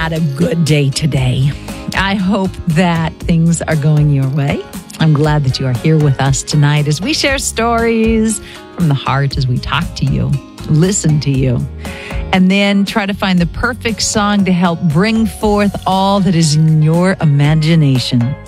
had a good day today. I hope that things are going your way. I'm glad that you are here with us tonight as we share stories from the heart, as we talk to you, listen to you, and then try to find the perfect song to help bring forth all that is in your imagination.